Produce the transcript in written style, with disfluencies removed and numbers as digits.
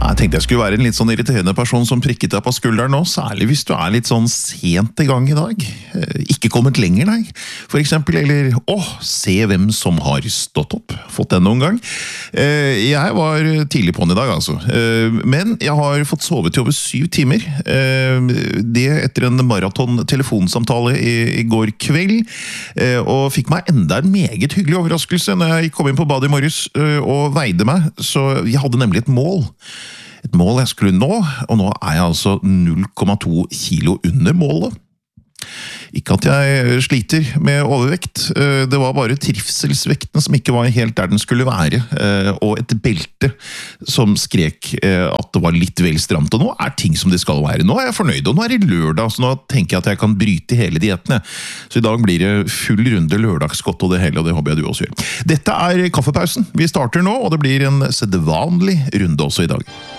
Jeg tenkte jeg skulle være en litt sånn irriterende person som prikket deg på skulderen nå, særlig hvis du litt sånn sent i gang i dag. Ikke kommet lenger, nei. For eksempel, eller, se hvem som har stått opp. Fått den noen gang. Jeg var tidlig på den i dag, altså. Men jeg har fått sovet i over 7 timer. Det etter en maraton-telefonsamtale i går kveld, og fikk meg enda en meget hyggelig overraskelse når jeg kom inn på badet i morges og veide meg, så jeg hadde nemlig et mål. Et mål jeg skulle nå, og nå jeg altså 0,2 kilo under målet. Ikke at jeg sliter med overvekt, det var bare trivselsvekten som ikke var helt der den skulle være, og et belte som skrek at det var litt vel stramt, og nå ting som det skal være. Nå jeg fornøyd, og nå det lørdag, så nå tenker jeg at jeg kan bryte hele dietten. Så i dag blir det full runde lørdagsgodt og det hele, og det håper jeg du også gjør. Dette kaffepausen. Vi starter nå, og det blir en sedvanlig runde også i dag.